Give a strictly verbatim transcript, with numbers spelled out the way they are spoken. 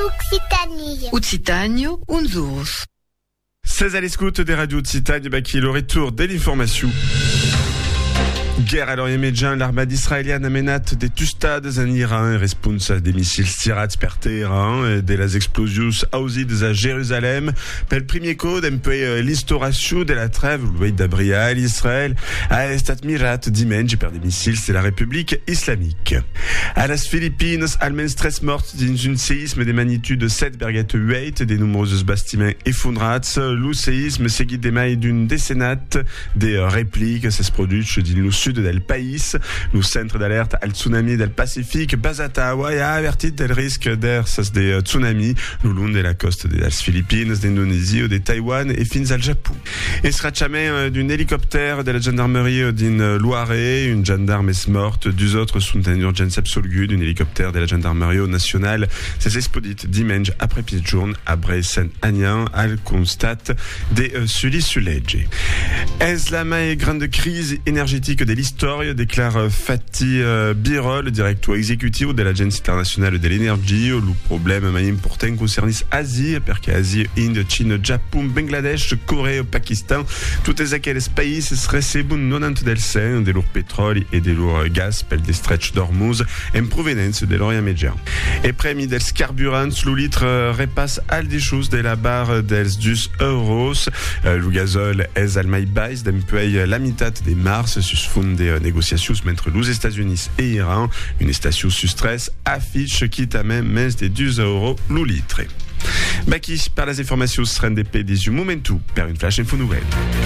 Occitanie. Occitânio, unzurus. seize à l'écoute des radios Occitanie, bah, qui est le retour de l'information. Guerre à l'Orient Médian, l'armée israélienne a menace des tustades en Iran et réponse des missiles tirats per Téhéran et de las explosions ausides à Jérusalem. Per le premier code, un peu l'instauration de la trêve, l'ouïe d'Abria, l'Israël a estat mirat dimanche per des missiles de la République islamique. À las Philippines, almens tres morts dans un séisme de magnitude sept virgule huit, des nombreux bâtiments effondrés. Le séisme seguit des mailles d'une décennate des répliques, ça se produit dans le sud del país. Le centre d'alerte al tsunami del Pacifique, basat a Hawaii, a avertit del risque d'ers de tsunami le long de la coste de las Philippines, d'Indonésie, de Taïwan et fins al Japon. Et sera jamais d'un hélicoptère de la gendarmerie d'une Loiret, une gendarme est morte, deux autres sont en urgence absolue d'un hélicoptère de la gendarmerie nationale. C'est explodit dimanche après pied de journée à Bray-Saint-Agnan, al constat des euh, Sully-Suledge. Est la mai grande crise énergétique de l'histoire, déclare Fatih uh, Birol, directeur exécutif de l'Agence internationale de l'énergie. Le problème mai important concerne l'Asie, perché Asie, Inde, Chine, Japon, Bangladesh, Corée, Pakistan, tous aquells pays recebent quatre-vingt-dix pour cent de leur pétrole et de leur gaz pel des stretch d'Hormuz en provenance de l'Orient Médian. Et premi dels carburants, le litre repasse al dischus de la barre dels deux euros. Uh, le gazole est al mai baix d'empeuille la mitad de mars sus fond des négociations entre les États-Unis et Iran. Une station sous stress affiche quitte à même moins de deux euros le litre. Baki, par les informations, sera des pays du momentum, per une flash info nouvelle.